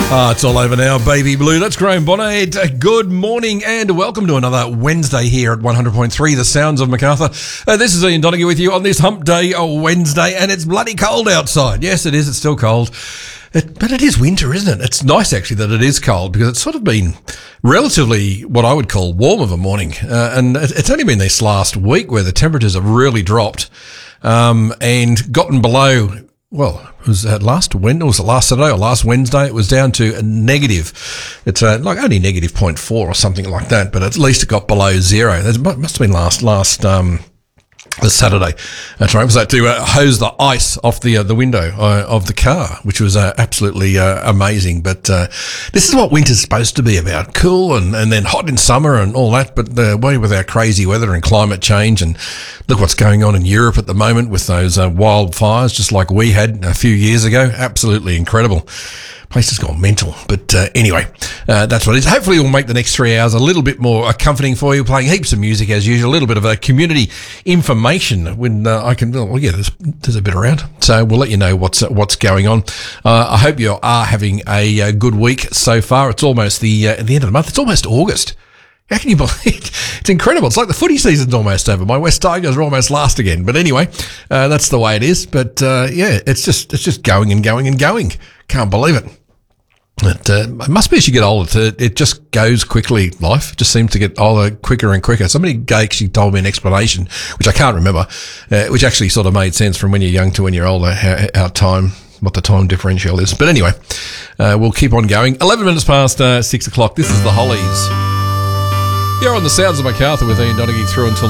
It's all over now, baby blue. That's Graham Bonnet. Good morning and welcome to another Wednesday here at 100.3, The Sounds of Macarthur. This is Ian Donoghue with you on this hump day Wednesday, and it's bloody cold outside. Yes, it is. It's still cold. But it is winter, isn't it? It's nice, actually, that it is cold because it's sort of been relatively what I would call warm of a morning. And it's only been this last week where the temperatures have really dropped and gotten below... Well, was that last Saturday or last Wednesday? It was down to a negative. It's like only negative 0.4 or something like that, but at least it got below zero. It must have been last Saturday. That's right. It was that to hose the ice off the window of the car, which was absolutely amazing. But this is what winter's supposed to be about: cool and then hot in summer and all that. But the way with our crazy weather and climate change, and look what's going on in Europe at the moment with those wildfires, just like we had a few years ago. Absolutely incredible. Place has gone mental. But anyway, that's what it is. Hopefully we'll make the next 3 hours a little bit more comforting for you, playing heaps of music as usual, a little bit of a community information when I can, there's a bit around. So we'll let you know what's going on. I hope you are having a good week so far. It's almost the end of the month. It's almost August. How can you believe it? It's incredible. It's like the footy season's almost over. My West Tigers are almost last again. But anyway, that's the way it is. But it's just going and going and going. Can't believe it. It must be as you get older, it just goes quickly, life. It just seems to get older quicker and quicker. Somebody actually told me an explanation, which I can't remember, which actually sort of made sense from when you're young to when you're older, what the time differential is. But anyway, we'll keep on going. 11 minutes past 6 o'clock. This is the Hollies. You're on the Sounds of Macarthur with Ian Donoghue through until